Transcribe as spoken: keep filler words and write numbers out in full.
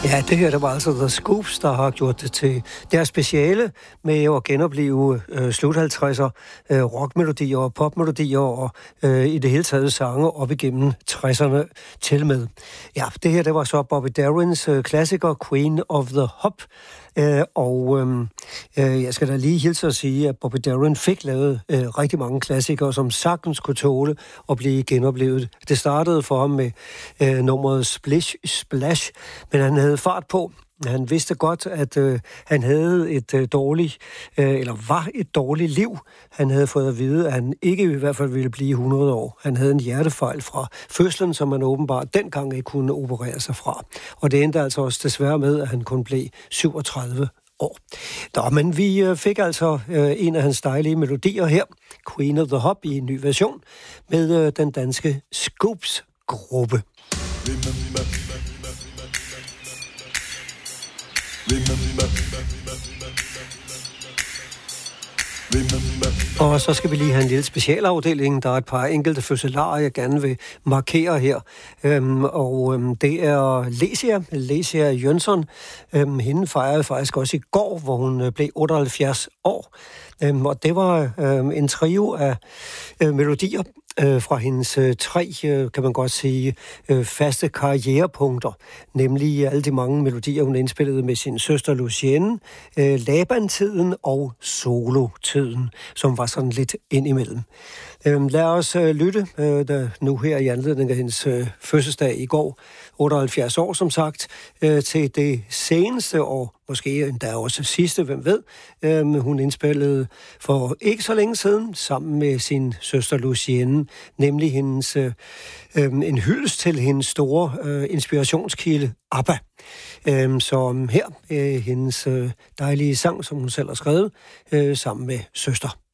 Ja, det her, det var altså The Scoops, der har gjort det til deres speciale med at genopleve øh, slut halvtredser øh, rockmelodier og popmelodier og øh, i det hele taget sange op igennem tresserne til med. Ja, det her, det var så Bobby Darins øh, klassiker Queen of the Hop. Øh, og øh, øh, jeg skal da lige hilse at sige, at Bobby Darin fik lavet øh, rigtig mange klassikere, som sagtens kunne tåle at blive genoplevet. Det startede for ham med øh, nummeret Splish Splash, men han havde fart på. Han vidste godt, at øh, han havde et øh, dårligt, øh, eller var et dårligt liv. Han havde fået at vide, at han ikke i hvert fald ville blive hundrede år. Han havde en hjertefejl fra fødslen, som man åbenbart dengang ikke kunne operere sig fra. Og det endte altså også desværre med, at han kun blev syvogtredive år. Nå, men vi øh, fik altså øh, en af hans dejlige melodier her, Queen of the Hop i en ny version, med øh, den danske Scoops-gruppe. Og så skal vi lige have en lille specialafdeling. Der er et par enkelte fødselarer, jeg gerne vil markere her. Øhm, og øhm, det er Lesia, Lesia Jønsson. Øhm, hende fejrede faktisk også i går, hvor hun øh, blev otteoghalvfjerds år. Øhm, og det var øhm, en trio af øh, melodier øh, fra hendes øh, tre, øh, kan man godt sige, øh, faste karrierepunkter. Nemlig alle de mange melodier, hun indspillede med sin søster Lucienne, øh, Laban-tiden og Solo-tiden, som var sådan lidt indimellem. Øhm, lad os øh, lytte øh, der, nu her i anledning af hendes øh, fødselsdag i går, otteoghalvfjerds år som sagt, øh, til det seneste og måske endda også sidste, hvem ved. Øhm, hun indspillede for ikke så længe siden sammen med sin søster Lucienne, nemlig hendes, øh, øh, en hyldest til hendes store øh, inspirationskilde ABBA. Øhm, så her øh, hendes øh, dejlige sang, som hun selv har skrevet, øh, sammen med søster.